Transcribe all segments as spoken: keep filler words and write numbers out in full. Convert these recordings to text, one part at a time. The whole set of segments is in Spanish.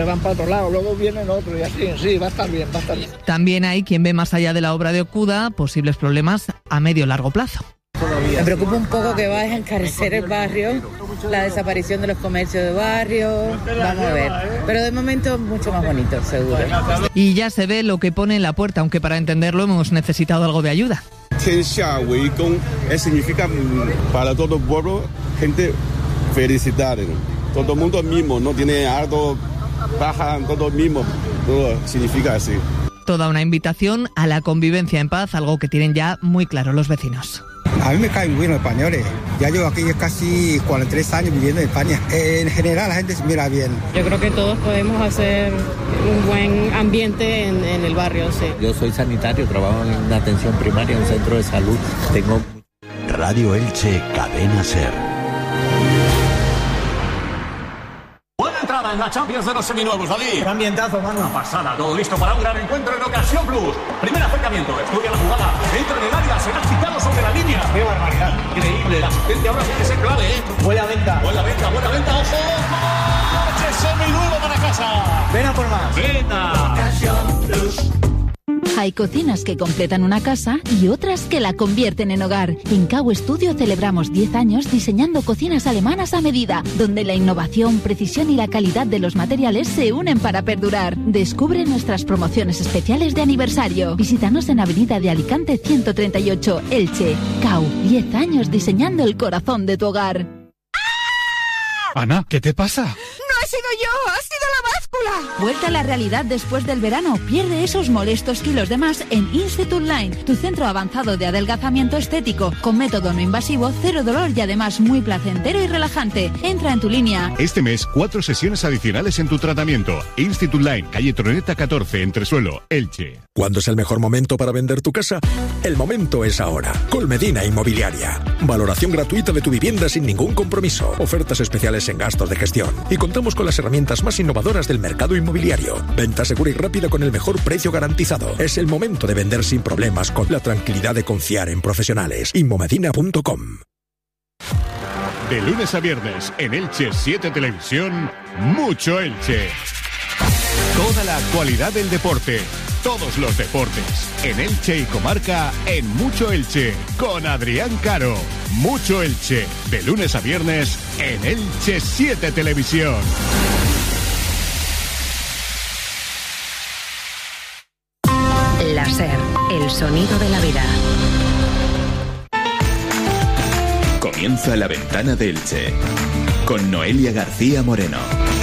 Van para otro lado, luego vienen otros y así, sí, va a estar bien, va a estar bien. También hay quien ve más allá de la obra de Okuda posibles problemas a medio largo plazo. Me preocupa un poco que vaya a encarecer el barrio, la desaparición de los comercios de barrio, vamos a ver. Pero de momento mucho más bonito, seguro. Y ya se ve lo que pone en la puerta, aunque para entenderlo hemos necesitado algo de ayuda. Significa para todo el pueblo, gente felicitar. Todo el mundo mismo, no tiene algo, baja, todo mismo, todo significa así. Toda una invitación a la convivencia en paz, algo que tienen ya muy claro los vecinos. A mí me caen bien los españoles. Ya llevo aquí casi cuarenta y tres años viviendo en España. En general la gente se mira bien. Yo creo que todos podemos hacer un buen ambiente en, en el barrio, sí. Yo soy sanitario, trabajo en una atención primaria en un centro de salud. Tengo Radio Elche, Cadena Ser. En la Champions de los seminuevos, Dalí. ¡Qué ambientazo, mano! Una pasada, todo listo para un gran encuentro en Ocasión Plus. Primer acercamiento, estudia la jugada, entra en el área, será quitado sobre la línea. ¡Qué barbaridad! Increíble, la asistencia ahora sí que es clave, ¿eh? Buena venta. Buena venta, buena venta, ojo. ¡Coche seminuevo para casa! Ven a por más. ¡Venta! Ocasión Plus. Hay cocinas que completan una casa y otras que la convierten en hogar. En Cau Studio celebramos diez años diseñando cocinas alemanas a medida, donde la innovación, precisión y la calidad de los materiales se unen para perdurar. Descubre nuestras promociones especiales de aniversario. Visítanos en Avenida de Alicante ciento treinta y ocho, Elche. Cau, diez años diseñando el corazón de tu hogar. Ana, ¿qué te pasa? ¡No he sido yo! ¡Ha sido la báscula! Vuelta a la realidad después del verano. Pierde esos molestos kilos de más en Institute Line, tu centro avanzado de adelgazamiento estético, con método no invasivo, cero dolor y además muy placentero y relajante. Entra en tu línea. Este mes, cuatro sesiones adicionales en tu tratamiento. Institute Line, calle Troneta catorce, Entresuelo, Elche. ¿Cuándo es el mejor momento para vender tu casa? El momento es ahora. Colmedina Inmobiliaria. Valoración gratuita de tu vivienda sin ningún compromiso. Ofertas especiales en gastos de gestión. Y contamos con las herramientas más innovadoras del mercado inmobiliario. Venta segura y rápida con el mejor precio garantizado. Es el momento de vender sin problemas, con la tranquilidad de confiar en profesionales. Inmomedina punto com. De lunes a viernes en Elche siete Televisión, Mucho Elche. Toda la actualidad del deporte, todos los deportes, en Elche y comarca, en Mucho Elche, con Adrián Caro. Mucho Elche, de lunes a viernes en Elche siete Televisión. La Ser, el sonido de la vida. Comienza La Ventana de Elche, con Noelia García Moreno.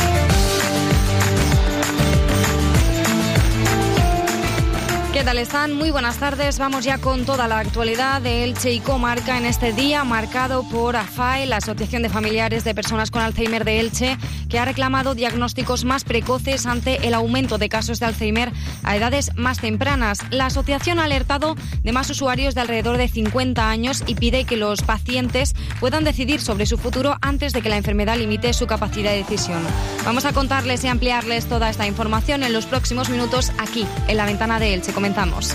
¿Qué tal están? Muy buenas tardes. Vamos ya con toda la actualidad de Elche y comarca en este día marcado por A F A E, la Asociación de Familiares de Personas con Alzheimer de Elche, que ha reclamado diagnósticos más precoces ante el aumento de casos de Alzheimer a edades más tempranas. La asociación ha alertado de más usuarios de alrededor de cincuenta años y pide que los pacientes puedan decidir sobre su futuro antes de que la enfermedad limite su capacidad de decisión. Vamos a contarles y ampliarles toda esta información en los próximos minutos aquí, en La Ventana de Elche. Comenzamos.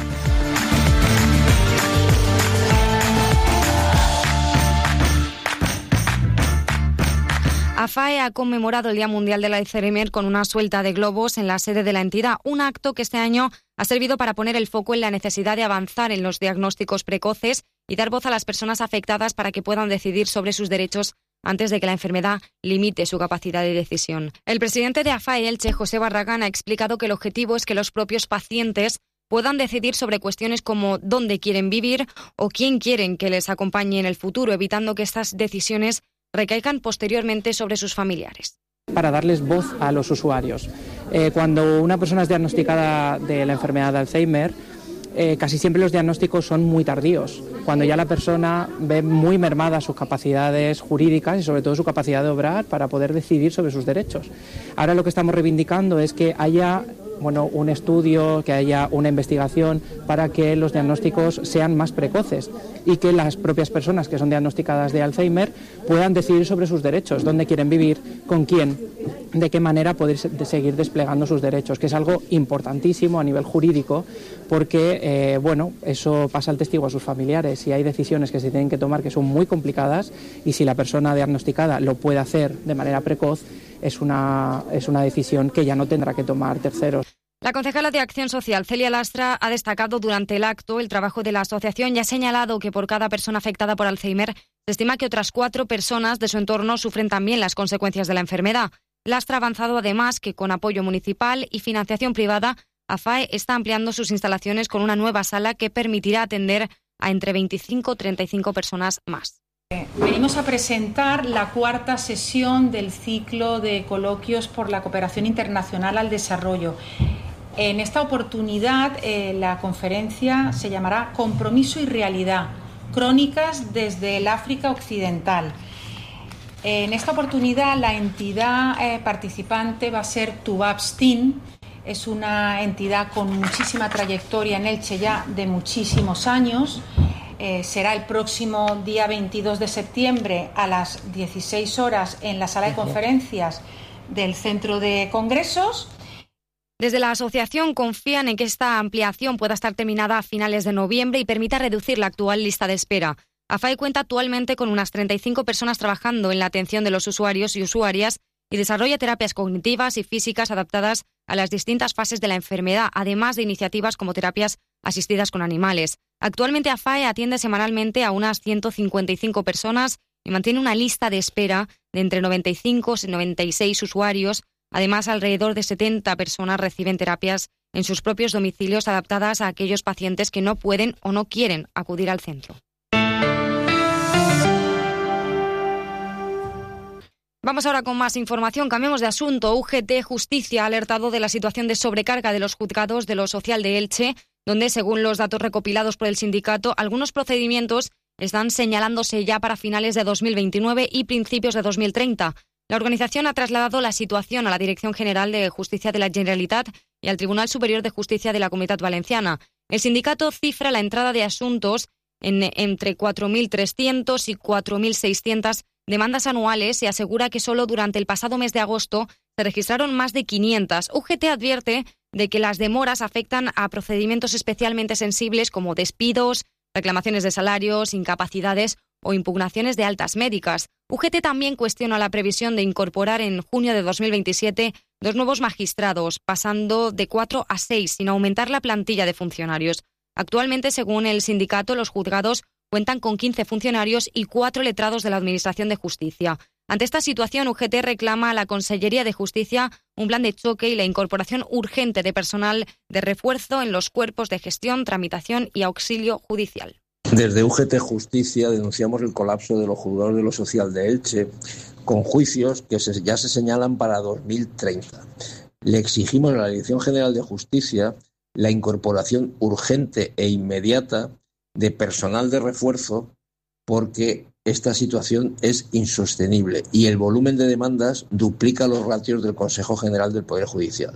A F A E ha conmemorado el Día Mundial del Alzheimer con una suelta de globos en la sede de la entidad, un acto que este año ha servido para poner el foco en la necesidad de avanzar en los diagnósticos precoces y dar voz a las personas afectadas para que puedan decidir sobre sus derechos antes de que la enfermedad limite su capacidad de decisión. El presidente de A F A E Elche, José Barragán, ha explicado que el objetivo es que los propios pacientes puedan decidir sobre cuestiones como dónde quieren vivir o quién quieren que les acompañe en el futuro, evitando que estas decisiones recaigan posteriormente sobre sus familiares. Para darles voz a los usuarios. Eh, cuando una persona es diagnosticada de la enfermedad de Alzheimer, eh, casi siempre los diagnósticos son muy tardíos, cuando ya la persona ve muy mermadas sus capacidades jurídicas y sobre todo su capacidad de obrar para poder decidir sobre sus derechos. Ahora lo que estamos reivindicando es que haya bueno, un estudio, que haya una investigación para que los diagnósticos sean más precoces y que las propias personas que son diagnosticadas de Alzheimer puedan decidir sobre sus derechos, dónde quieren vivir, con quién, de qué manera poder seguir desplegando sus derechos, que es algo importantísimo a nivel jurídico porque, eh, bueno, eso pasa al testigo a sus familiares y hay decisiones que se tienen que tomar que son muy complicadas y si la persona diagnosticada lo puede hacer de manera precoz, es una, es una decisión que ya no tendrá que tomar terceros. La concejala de Acción Social, Celia Lastra, ha destacado durante el acto el trabajo de la asociación y ha señalado que por cada persona afectada por Alzheimer se estima que otras cuatro personas de su entorno sufren también las consecuencias de la enfermedad. Lastra ha avanzado además que con apoyo municipal y financiación privada, AFAE está ampliando sus instalaciones con una nueva sala que permitirá atender a entre veinticinco y treinta y cinco personas más. Venimos a presentar la cuarta sesión del ciclo de coloquios por la cooperación internacional al desarrollo. En esta oportunidad, eh, la conferencia se llamará Compromiso y Realidad, crónicas desde el África Occidental. En esta oportunidad, la entidad eh, participante va a ser Tubabstin. Es una entidad con muchísima trayectoria en Elche ya de muchísimos años. Eh, será el próximo día veintidós de septiembre a las dieciséis horas en la sala de conferencias del Centro de Congresos. Desde la asociación confían en que esta ampliación pueda estar terminada a finales de noviembre y permita reducir la actual lista de espera. AFAE cuenta actualmente con unas treinta y cinco personas trabajando en la atención de los usuarios y usuarias y desarrolla terapias cognitivas y físicas adaptadas a las distintas fases de la enfermedad, además de iniciativas como terapias asistidas con animales. Actualmente AFAE atiende semanalmente a unas ciento cincuenta y cinco personas y mantiene una lista de espera de entre noventa y cinco y noventa y seis usuarios. Además, alrededor de setenta personas reciben terapias en sus propios domicilios adaptadas a aquellos pacientes que no pueden o no quieren acudir al centro. Vamos ahora con más información. Cambiemos de asunto. U G T Justicia ha alertado de la situación de sobrecarga de los juzgados de lo social de Elche, donde, según los datos recopilados por el sindicato, algunos procedimientos están señalándose ya para finales de dos mil veintinueve y principios de dos mil treinta. La organización ha trasladado la situación a la Dirección General de Justicia de la Generalitat y al Tribunal Superior de Justicia de la Comunitat Valenciana. El sindicato cifra la entrada de asuntos en entre cuatro mil trescientas y cuatro mil seiscientas demandas anuales y asegura que solo durante el pasado mes de agosto se registraron más de quinientas. U G T advierte de que las demoras afectan a procedimientos especialmente sensibles como despidos, reclamaciones de salarios, incapacidades o impugnaciones de altas médicas. U G T también cuestiona la previsión de incorporar en junio de dos mil veintisiete dos nuevos magistrados, pasando de cuatro a seis, sin aumentar la plantilla de funcionarios. Actualmente, según el sindicato, los juzgados cuentan con quince funcionarios y cuatro letrados de la Administración de Justicia. Ante esta situación, U G T reclama a la Consellería de Justicia un plan de choque y la incorporación urgente de personal de refuerzo en los cuerpos de gestión, tramitación y auxilio judicial. Desde U G T Justicia denunciamos el colapso de los juzgados de lo social de Elche, con juicios que se, ya se señalan para dos mil treinta. Le exigimos a la Dirección General de Justicia la incorporación urgente e inmediata de personal de refuerzo, porque esta situación es insostenible y el volumen de demandas duplica los ratios del Consejo General del Poder Judicial.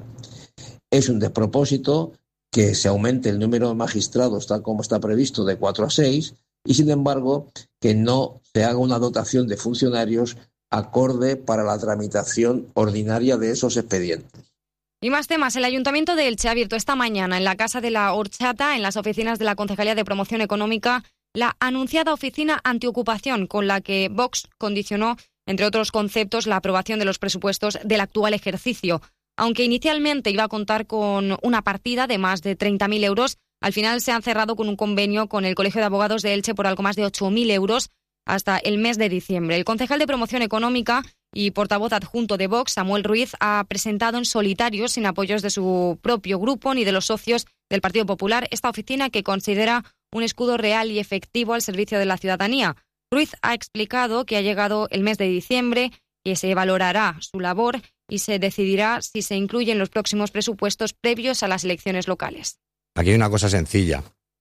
Es un despropósito que se aumente el número de magistrados tal como está previsto de cuatro a seis y, sin embargo, que no se haga una dotación de funcionarios acorde para la tramitación ordinaria de esos expedientes. Y más temas. El Ayuntamiento de Elche ha abierto esta mañana en la Casa de la Horchata, en las oficinas de la Concejalía de Promoción Económica, la anunciada oficina antiocupación con la que Vox condicionó, entre otros conceptos, la aprobación de los presupuestos del actual ejercicio. Aunque inicialmente iba a contar con una partida de más de treinta mil euros, al final se han cerrado con un convenio con el Colegio de Abogados de Elche por algo más de ocho mil euros hasta el mes de diciembre. El concejal de Promoción Económica y portavoz adjunto de Vox, Samuel Ruiz, ha presentado en solitario, sin apoyos de su propio grupo ni de los socios del Partido Popular, esta oficina que considera un escudo real y efectivo al servicio de la ciudadanía. Ruiz ha explicado que ha llegado el mes de diciembre, que se valorará su labor y se decidirá si se incluye en los próximos presupuestos previos a las elecciones locales. Aquí hay una cosa sencilla.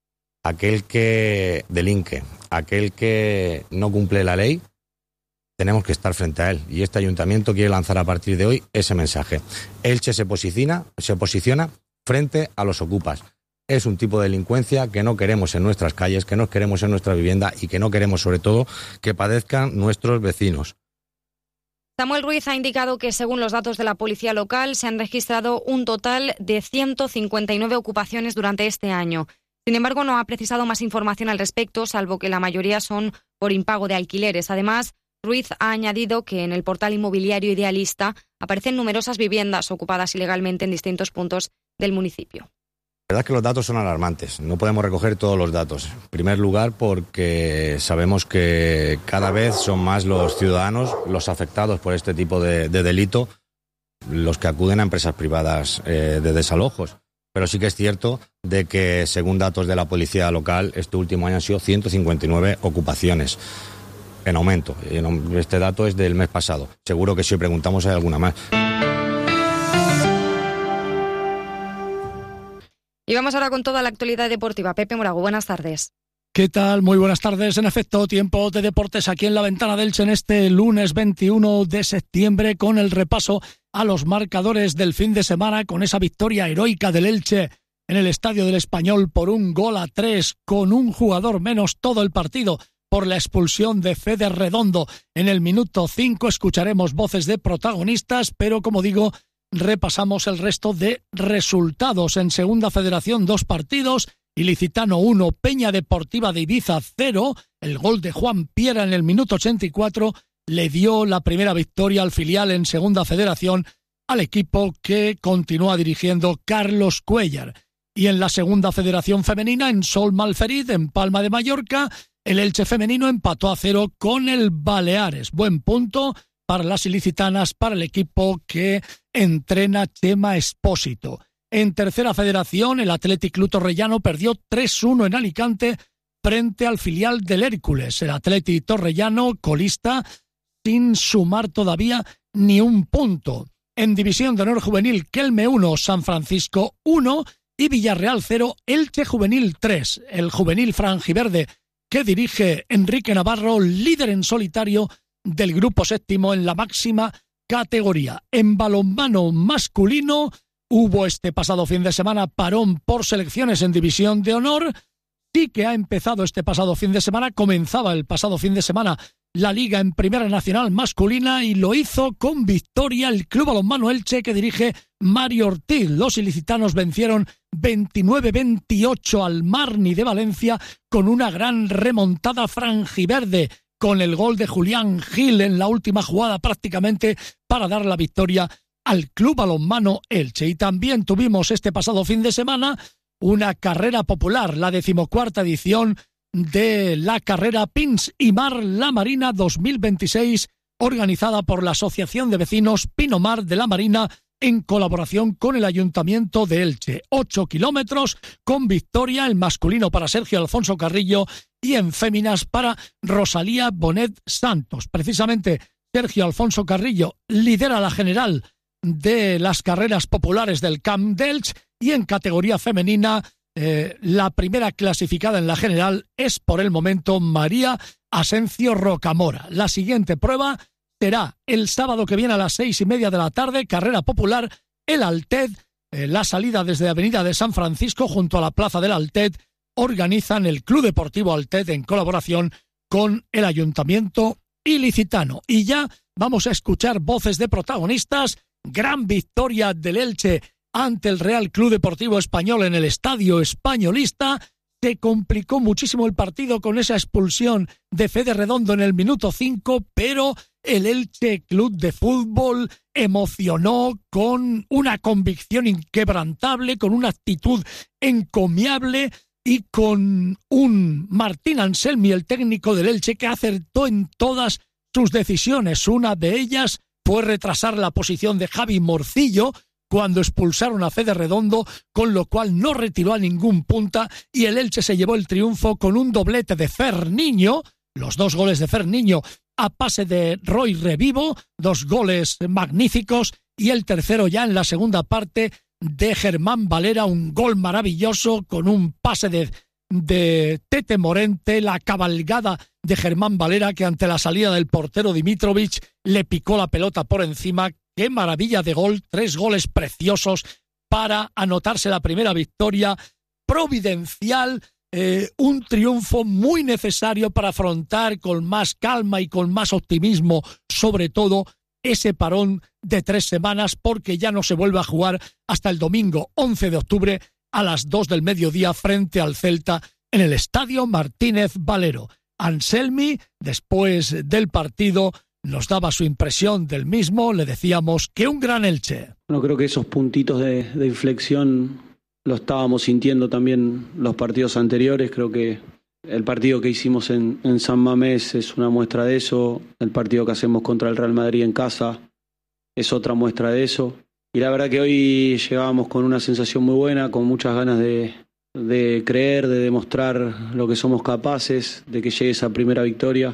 Aquel que delinque, aquel que no cumple la ley, tenemos que estar frente a él. Y este ayuntamiento quiere lanzar a partir de hoy ese mensaje. Elche se posiciona, se posiciona frente a los ocupas. Es un tipo de delincuencia que no queremos en nuestras calles, que no queremos en nuestra vivienda y que no queremos, sobre todo, que padezcan nuestros vecinos. Samuel Ruiz ha indicado que, según los datos de la policía local, se han registrado un total de ciento cincuenta y nueve ocupaciones durante este año. Sin embargo, no ha precisado más información al respecto, salvo que la mayoría son por impago de alquileres. Además, Ruiz ha añadido que en el portal inmobiliario Idealista aparecen numerosas viviendas ocupadas ilegalmente en distintos puntos del municipio. La verdad es que los datos son alarmantes, no podemos recoger todos los datos. En primer lugar, porque sabemos que cada vez son más los ciudadanos, los afectados por este tipo de, de delito, los que acuden a empresas privadas eh, de desalojos. Pero sí que es cierto de que, según datos de la policía local, este último año han sido ciento cincuenta y nueve ocupaciones en aumento. Este dato es del mes pasado. Seguro que si hoy preguntamos hay alguna más. Y vamos ahora con toda la actualidad deportiva. Pepe Morago, buenas tardes. ¿Qué tal? Muy buenas tardes. En efecto, tiempo de deportes aquí en la Ventana del Elche en este lunes veintiuno de septiembre, con el repaso a los marcadores del fin de semana, con esa victoria heroica del Elche en el Estadio del Español por un gol a tres, con un jugador menos todo el partido por la expulsión de Fede Redondo. En el minuto cinco escucharemos voces de protagonistas, pero como digo, repasamos el resto de resultados. En Segunda Federación, dos partidos: Ilicitano uno, Peña Deportiva de Ibiza cero. El gol de Juan Piera en el minuto ochenta y cuatro le dio la primera victoria al filial en Segunda Federación, al equipo que continúa dirigiendo Carlos Cuéllar. Y en la Segunda Federación Femenina, en Sol Malferit, en Palma de Mallorca, el Elche femenino empató a cero con el Baleares. Buen punto para las ilicitanas, para el equipo que entrena Chema Espósito. En Tercera Federación, el Athletic Club Torrellano perdió tres uno en Alicante frente al filial del Hércules. El Athletic Torrellano, colista, sin sumar todavía ni un punto. En División de Honor Juvenil, Kelme uno, San Francisco uno y Villarreal cero, Elche Juvenil tres. El juvenil franjiverde que dirige Enrique Navarro, líder en solitario del grupo séptimo en la máxima categoría. En balonmano masculino hubo este pasado fin de semana parón por selecciones en División de Honor. Sí que ha empezado este pasado fin de semana, comenzaba el pasado fin de semana la Liga en Primera Nacional masculina y lo hizo con victoria el Club Balonmano Elche que dirige Mario Ortiz. Los ilicitanos vencieron veintinueve veintiocho al Marni de Valencia con una gran remontada franjiverde, con el gol de Julián Gil en la última jugada prácticamente para dar la victoria al Club Balonmano Elche. Y también tuvimos este pasado fin de semana una carrera popular, la decimocuarta edición de la carrera Pins y Mar La Marina dos mil veintiséis, organizada por la Asociación de Vecinos Pinomar de la Marina en colaboración con el Ayuntamiento de Elche. Ocho kilómetros con victoria, el masculino para Sergio Alfonso Carrillo y en féminas para Rosalía Bonet Santos. Precisamente Sergio Alfonso Carrillo lidera la general de las carreras populares del Camp d'Elche y en categoría femenina eh, la primera clasificada en la general es por el momento María Asencio Rocamora. La siguiente prueba será el sábado que viene a las seis y media de la tarde, carrera popular, el Altet, eh, la salida desde Avenida de San Francisco junto a la Plaza del Altet, organizan el Club Deportivo Altet en colaboración con el Ayuntamiento ilicitano. Y ya vamos a escuchar voces de protagonistas. Gran victoria del Elche ante el Real Club Deportivo Español en el Estadio Españolista. Se complicó muchísimo el partido con esa expulsión de Fede Redondo en el minuto cinco, pero el Elche Club de Fútbol emocionó con una convicción inquebrantable, con una actitud encomiable y con un Martín Anselmi, el técnico del Elche, que acertó en todas sus decisiones. Una de ellas fue retrasar la posición de Javi Morcillo cuando expulsaron a Fede Redondo, con lo cual no retiró a ningún punta y el Elche se llevó el triunfo con un doblete de Ferniño, los dos goles de Ferniño a pase de Roy Revivo, dos goles magníficos, y el tercero ya en la segunda parte de Germán Valera, un gol maravilloso con un pase de, de Tete Morente, la cabalgada de Germán Valera que ante la salida del portero Dimitrovic le picó la pelota por encima. ¡Qué maravilla de gol! Tres goles preciosos para anotarse la primera victoria providencial, eh, un triunfo muy necesario para afrontar con más calma y con más optimismo, sobre todo, ese parón de tres semanas, porque ya no se vuelve a jugar hasta el domingo once de octubre a las dos del mediodía frente al Celta en el Estadio Martínez Valero. Anselmi. Después del partido nos daba su impresión del mismo. Le decíamos que un gran Elche. Bueno, creo que esos puntitos de, de inflexión lo estábamos sintiendo también los partidos anteriores. Creo que el partido que hicimos en, en San Mamés es una muestra de eso. El partido que hacemos contra el Real Madrid en casa es otra muestra de eso. Y la verdad que hoy llegábamos con una sensación muy buena, con muchas ganas de, de creer, de demostrar lo que somos capaces, de que llegue esa primera victoria.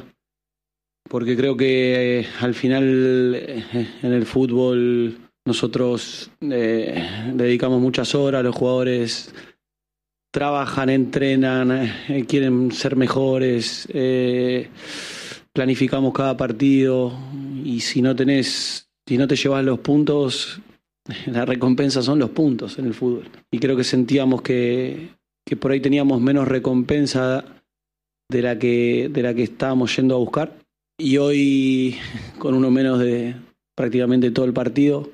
Porque creo que eh, al final eh, en el fútbol nosotros eh, dedicamos muchas horas, los jugadores trabajan, entrenan, eh, quieren ser mejores, eh, planificamos cada partido y si no tenés, si no te llevas los puntos, la recompensa son los puntos en el fútbol. Y creo que sentíamos que, que por ahí teníamos menos recompensa de la que, de la que estábamos yendo a buscar. Y hoy, con uno menos de prácticamente todo el partido,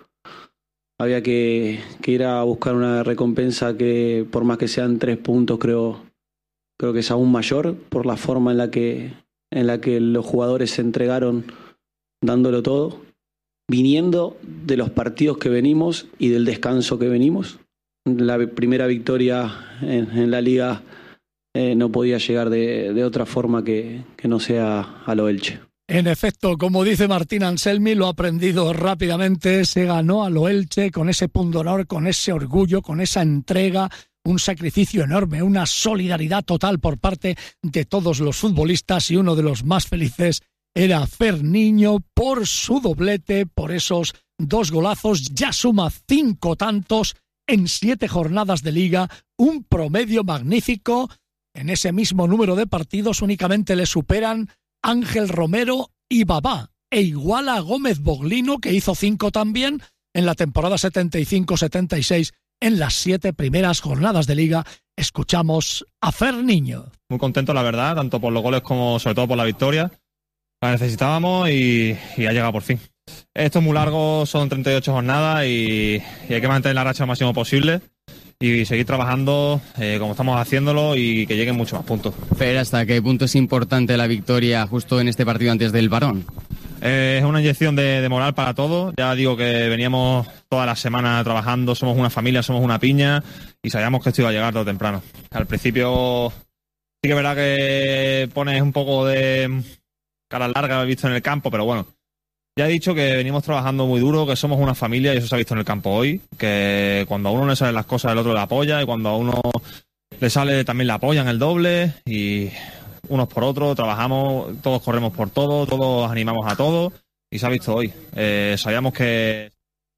había que, que ir a buscar una recompensa que, por más que sean tres puntos, creo, creo que es aún mayor por la forma en la que, en la que los jugadores se entregaron dándolo todo, viniendo de los partidos que venimos y del descanso que venimos. La primera victoria en, en la Liga eh, no podía llegar de, de otra forma que, que no sea a lo Elche. En efecto, como dice Martín Anselmi, lo ha aprendido rápidamente, se ganó a lo Elche con ese pundonor, con ese orgullo, con esa entrega, un sacrificio enorme, una solidaridad total por parte de todos los futbolistas y uno de los más felices era Ferniño por su doblete, por esos dos golazos, ya suma cinco tantos en siete jornadas de liga, un promedio magnífico. En ese mismo número de partidos únicamente le superan Ángel Romero y Babá, e iguala a Gómez Boglino, que hizo cinco también en la temporada setenta y cinco setenta y seis en las siete primeras jornadas de liga. Escuchamos a Ferniño. Muy contento, la verdad, tanto por los goles como sobre todo por la victoria. La necesitábamos y, y ha llegado por fin. Esto es muy largo, son treinta y ocho jornadas y, y hay que mantener la racha lo máximo posible y seguir trabajando eh, como estamos haciéndolo y que lleguen muchos más puntos. Fer, ¿hasta qué punto es importante la victoria justo en este partido antes del parón? Eh, es una inyección de, de moral para todos. Ya digo que veníamos toda la semana trabajando, somos una familia, somos una piña y sabíamos que esto iba a llegar todo temprano. Al principio sí que es verdad que pones un poco de cara larga, he visto en el campo, pero bueno, ya he dicho que venimos trabajando muy duro, que somos una familia y eso se ha visto en el campo hoy, que cuando a uno le salen las cosas el otro le apoya y cuando a uno le sale también le apoyan el doble y unos por otros, trabajamos, todos corremos por todo, todos animamos a todos y se ha visto hoy. Eh, sabíamos que...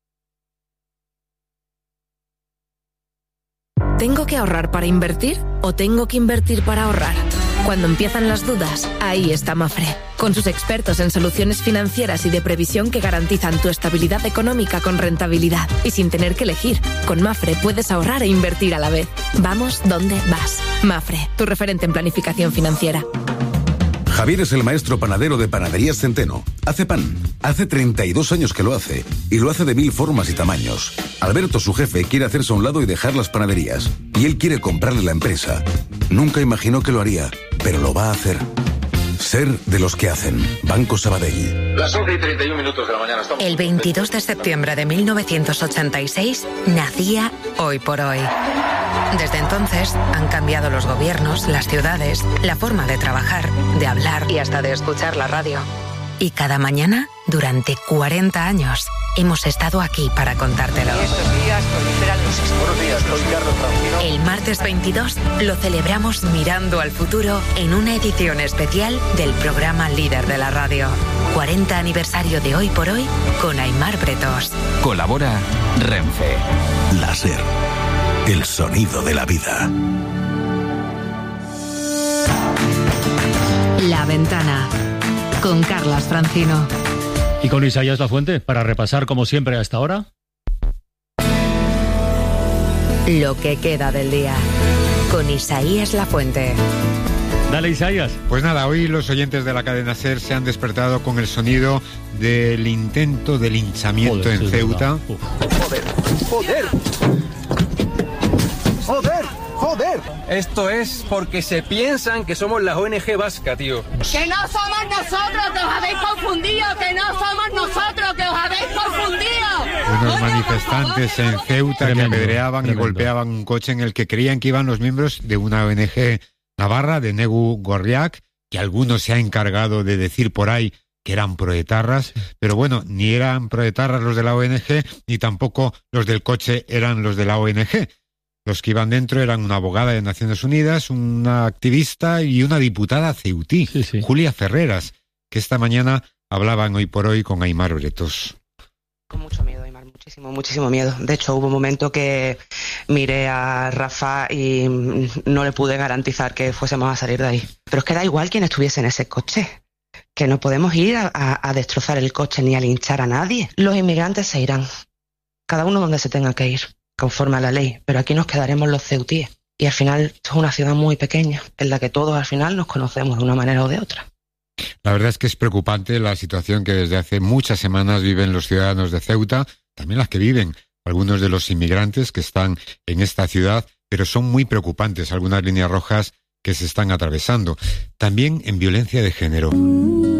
¿Tengo que ahorrar para invertir o tengo que invertir para ahorrar? Cuando empiezan las dudas, ahí está Mafre, con sus expertos en soluciones financieras y de previsión que garantizan tu estabilidad económica con rentabilidad y sin tener que elegir. Con Mafre puedes ahorrar e invertir a la vez. Vamos donde vas. Mafre, tu referente en planificación financiera. Javier es el maestro panadero de Panaderías Centeno. Hace pan. Hace treinta y dos años que lo hace. Y lo hace de mil formas y tamaños. Alberto, su jefe, quiere hacerse a un lado y dejar las panaderías. Y él quiere comprarle la empresa. Nunca imaginó que lo haría, pero lo va a hacer. Ser de los que hacen. Banco Sabadell. Las once y treinta y un minutos de la mañana. Estamos... El veintidós de septiembre de mil novecientos ochenta y seis nacía Hoy por Hoy. Desde entonces han cambiado los gobiernos, las ciudades, la forma de trabajar, de hablar y hasta de escuchar la radio. Y cada mañana, durante cuarenta años, hemos estado aquí para contártelo. Estos días proliferan los... Buenos días, soy Carlos Francino. El martes veintidós lo celebramos mirando al futuro en una edición especial del programa líder de la radio. cuarenta aniversario de Hoy por Hoy con Aimar Bretos. Colabora Renfe. Láser. El sonido de la vida. La Ventana con Carlas Francino. Y con Isaías Lafuente, para repasar como siempre a esta hora. Lo que queda del día con Isaías Lafuente. Dale, Isaías. Pues nada, hoy los oyentes de la cadena SER se han despertado con el sonido del intento de linchamiento Joder, en Ceuta. Joder, joder. Joder, joder. Joder, esto es porque se piensan que somos la O N G vasca, tío. Que no somos nosotros, que os habéis confundido, que no somos nosotros, que os habéis confundido. Unos manifestantes en Ceuta tremendo, que apedreaban tremendo. y golpeaban un coche en el que creían que iban los miembros de una O N G navarra, de Negu Gorriak, que alguno se ha encargado de decir por ahí que eran proetarras, pero bueno, ni eran proetarras los de la O N G, ni tampoco los del coche eran los de la O N G. Los que iban dentro eran una abogada de Naciones Unidas, una activista y una diputada ceutí, sí, sí. Julia Ferreras, que esta mañana hablaban Hoy por Hoy con Aimar Oretos. Con mucho miedo, Aimar, muchísimo, muchísimo miedo. De hecho, hubo un momento que miré a Rafa y no le pude garantizar que fuésemos a salir de ahí. Pero es que da igual quién estuviese en ese coche, que no podemos ir a, a, a destrozar el coche ni a linchar a nadie. Los inmigrantes se irán, cada uno donde se tenga que ir, conforme a la ley, pero aquí nos quedaremos los ceutíes. Y al final, esto es una ciudad muy pequeña, en la que todos al final nos conocemos de una manera o de otra. La verdad es que es preocupante la situación que desde hace muchas semanas viven los ciudadanos de Ceuta, también las que viven algunos de los inmigrantes que están en esta ciudad, pero son muy preocupantes algunas líneas rojas que se están atravesando. También en violencia de género.